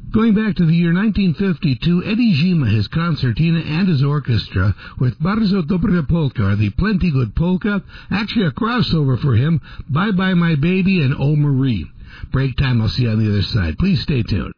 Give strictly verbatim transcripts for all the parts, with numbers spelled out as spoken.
Going back to the year nineteen fifty-two, Eddie Zima, his concertina, and his orchestra, with Bardzo Dobre Polka, the Plenty Good Polka, actually a crossover for him, Bye Bye My Baby and Oh Marie. Break time, I'll see you on the other side. Please stay tuned.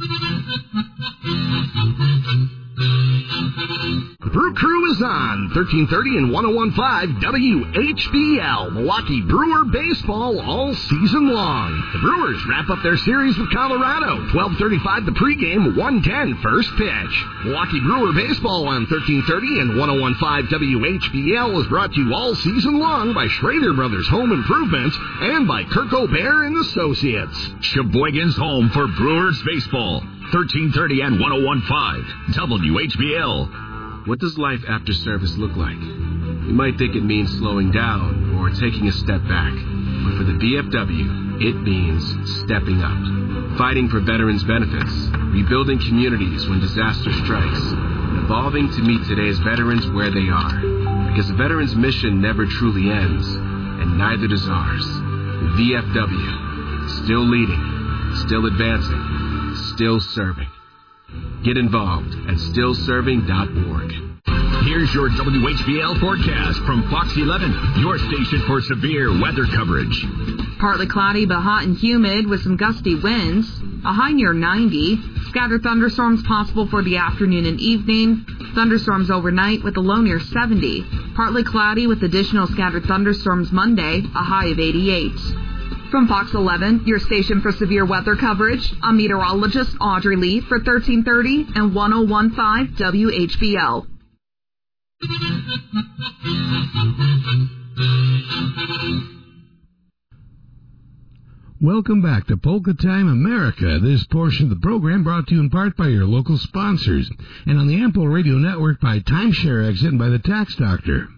The Brew Crew is on thirteen thirty and ten fifteen W H B L, Milwaukee Brewer baseball all season long. The Brewers wrap up their series with Colorado. twelve thirty-five the pregame, one ten first pitch. Milwaukee Brewer baseball on thirteen thirty and ten fifteen W H B L is brought to you all season long by Schrader Brothers Home Improvements and by Kirk O'Bear and Associates. Sheboygan's home for Brewers baseball. thirteen thirty and ten fifteen W H B L. What does life after service look like? You might think it means slowing down or taking a step back. But for the V F W, it means stepping up. Fighting for veterans' benefits, rebuilding communities when disaster strikes, and evolving to meet today's veterans where they are. Because the veterans' mission never truly ends, and neither does ours. The V F W, still leading, still advancing, still serving. Get involved at still serving dot org. Here's your W H B L forecast from Fox eleven, your station for severe weather coverage. Partly cloudy but hot and humid with some gusty winds. A high near ninety. Scattered thunderstorms possible for the afternoon and evening. Thunderstorms overnight with a low near seventy. Partly cloudy with additional scattered thunderstorms Monday, a high of eighty-eight. From Fox eleven, your station for severe weather coverage, I'm meteorologist Audrey Lee for thirteen thirty and ten fifteen W H B L. Welcome back to Polka Time America. This portion of the program brought to you in part by your local sponsors and on the Ample Radio Network by Timeshare Exit and by the Tax Doctor.